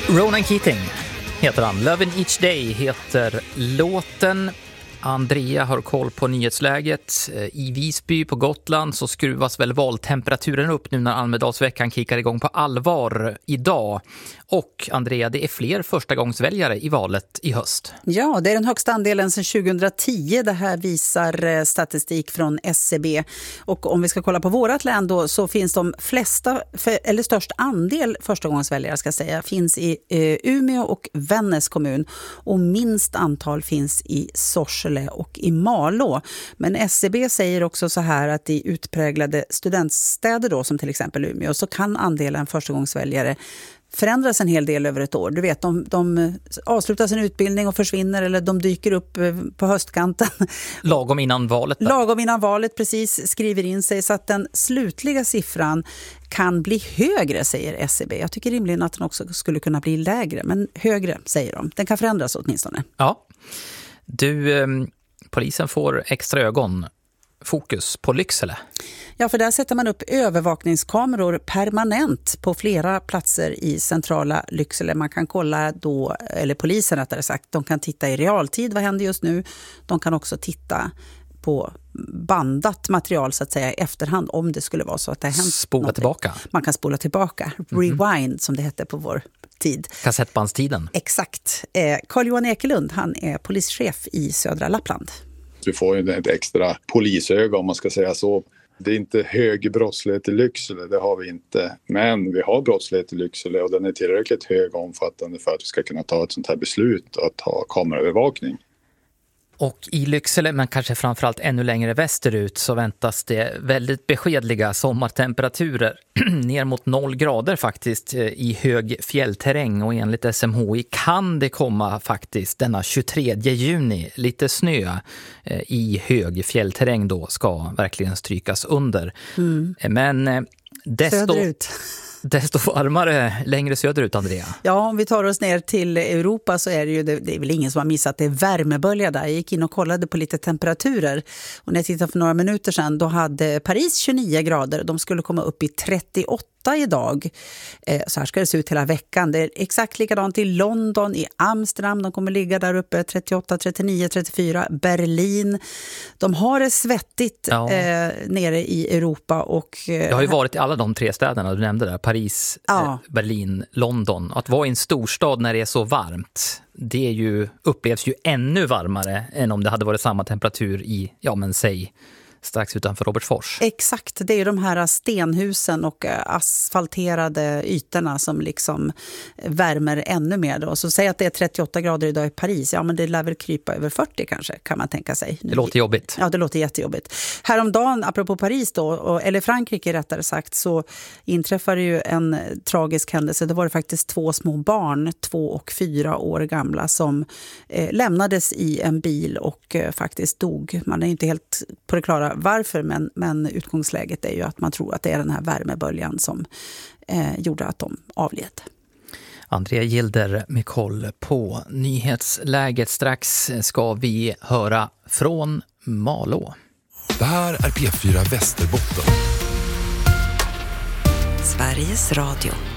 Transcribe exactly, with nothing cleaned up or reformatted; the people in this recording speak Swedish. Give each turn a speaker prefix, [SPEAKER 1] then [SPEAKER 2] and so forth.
[SPEAKER 1] Ronan Keating heter han. Lovin' Each Day heter låten. Andrea har koll på nyhetsläget. I Visby på Gotland så skruvas väl valtemperaturen upp nu när Almedalsveckan kickar igång på allvar idag. Och Andrea, det är fler förstagångsväljare i valet i höst.
[SPEAKER 2] Ja, det är den högsta andelen sedan tjugohundratio. Det här visar statistik från S C B. Och om vi ska kolla på vårat län då, så finns de flesta, eller störst andel förstagångsväljare ska säga, finns i eh, Umeå och Vännäs kommun. Och minst antal finns i Sorsele och i Malå. Men S C B säger också så här att i utpräglade studentstäder då, som till exempel Umeå, så kan andelen förstagångsväljare förändras en hel del över ett år. Du vet, de, de avslutar sin utbildning och försvinner, eller de dyker upp på höstkanten.
[SPEAKER 1] Lagom innan valet. Då.
[SPEAKER 2] Lagom innan valet, precis, skriver in sig. Så att den slutliga siffran kan bli högre, säger S C B. Jag tycker rimligen att den också skulle kunna bli lägre, men högre, säger de. Den kan förändras åtminstone.
[SPEAKER 1] Ja. Du, eh, polisen får extra ögon. Fokus på Lycksele.
[SPEAKER 2] Ja, för där sätter man upp övervakningskameror permanent på flera platser i centrala Lycksele. Man kan kolla då, eller polisen rättare sagt, de kan titta i realtid, vad händer just nu. De kan också titta på bandat material så att säga i efterhand om det skulle vara så att det har hänt
[SPEAKER 1] Spola
[SPEAKER 2] någonting. Tillbaka. Man kan spola tillbaka. Mm-hmm. Rewind som det hette på vår tid.
[SPEAKER 1] Kassettbandstiden.
[SPEAKER 2] Exakt. Eh, Carl-Johan Ekelund, han är polischef i södra Lappland.
[SPEAKER 3] Vi får ju ett extra polisöga om man ska säga så. Det är inte hög brottslighet i Lycksele, det har vi inte. Men vi har brottslighet i Lycksele och den är tillräckligt hög och omfattande för att vi ska kunna ta ett sånt här beslut att ha kameraövervakning.
[SPEAKER 1] Och i Lycksele, men kanske framförallt ännu längre västerut, så väntas det väldigt beskedliga sommartemperaturer. Ner mot noll grader faktiskt i hög fjällterräng, och enligt S M H I kan det komma faktiskt denna tjugotredje juni. Lite snö i hög fjällterräng då ska verkligen strykas under. Mm. Men desto... Söderut. Desto varmare längre söderut, Andrea.
[SPEAKER 2] Ja, om vi tar oss ner till Europa så är det ju, det, det är väl ingen som har missat det, värmebölja där. Jag gick in och kollade på lite temperaturer. Och när jag tittade för några minuter sedan, då hade Paris tjugonio grader. De skulle komma upp i trettioåtta idag. Eh, så här ska det se ut hela veckan. Det är exakt likadant i London, i Amsterdam. De kommer ligga där uppe trettioåtta, trettionio, trettiofyra. Berlin. De har det svettigt ja. eh, nere i Europa. Och, eh, jag
[SPEAKER 1] har ju varit i alla de tre städerna du nämnde där. Paris, ja. eh, Berlin, London. Att vara i en storstad när det är så varmt, det är ju, upplevs ju ännu varmare än om det hade varit samma temperatur i, ja men säg, strax utanför Robertsfors.
[SPEAKER 2] Exakt, det är ju de här stenhusen och asfalterade ytorna som liksom värmer ännu mer då. Så säg att det är trettioåtta grader idag i Paris, ja men det lär väl krypa över fyrtio kanske, kan man tänka sig.
[SPEAKER 1] Det låter jobbigt.
[SPEAKER 2] Ja, det låter jättejobbigt. Häromdagen, apropå Paris då, eller Frankrike rättare sagt, så inträffade ju en tragisk händelse. Det var det faktiskt två små barn, två och fyra år gamla, som eh, lämnades i en bil och eh, faktiskt dog. Man är inte helt på det klara varför, men, men utgångsläget är ju att man tror att det är den här värmeböljan som eh, gjorde att de avled.
[SPEAKER 1] Andrea Gilder med koll på nyhetsläget. Strax ska vi höra från Malå.
[SPEAKER 4] Det här är P fyra Västerbotten.
[SPEAKER 5] Sveriges Radio.